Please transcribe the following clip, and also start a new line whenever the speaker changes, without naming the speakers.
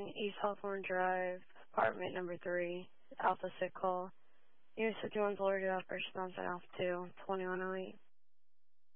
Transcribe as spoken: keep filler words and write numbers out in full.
Building, East Hawthorne Drive, apartment number three, Alpha Sick Call. Unit fifty-one, Florida, first response at Alpha two, twenty-one oh eight.